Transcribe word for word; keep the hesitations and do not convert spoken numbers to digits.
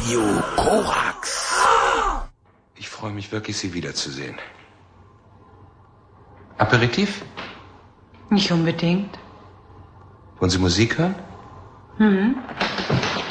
Radio Korax. Ich freue mich wirklich, Sie wiederzusehen. Aperitif? Nicht unbedingt. Wollen Sie Musik hören? Hm.